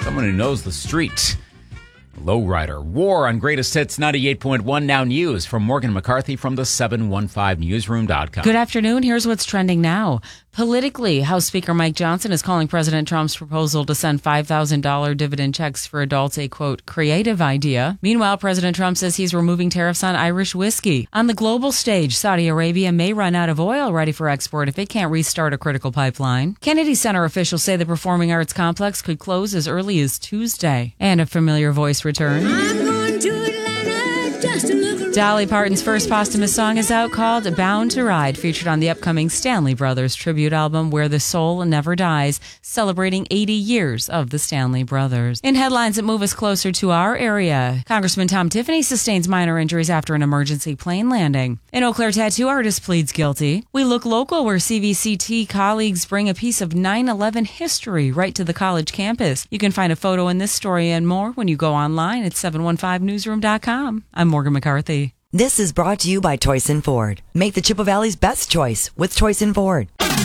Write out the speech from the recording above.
Someone who knows the street. Lowrider. War on Greatest Hits 98.1 Now News from Morgan McCarthy from the 715newsroom.com. Good afternoon. Here's what's trending now. Politically, House Speaker Mike Johnson is calling President Trump's proposal to send $5,000 dividend checks for adults a, quote, creative idea. Meanwhile, President Trump says he's removing tariffs on Irish whiskey. On the global stage, Saudi Arabia may run out of oil ready for export if it can't restart a critical pipeline. Kennedy Center officials say the Performing Arts Complex could close as early as Tuesday. And a familiar voice returns. I'm going to Atlanta just to look around. Dolly Parton's first posthumous song is out, called Bound to Ride, featured on the upcoming Stanley Brothers tribute album Where the Soul Never Dies, celebrating 80 years of the Stanley Brothers. In headlines that move us closer to our area, Congressman Tom Tiffany sustains minor injuries after an emergency plane landing. An Eau Claire tattoo artist pleads guilty. We look local, where CVCT colleagues bring a piece of 9/11 history right to the college campus. You can find a photo in this story and more when you go online at 715newsroom.com. I'm Morgan McCarthy. This is brought to you by Toyson Ford. Make the Chippewa Valley's best choice with Toyson Ford.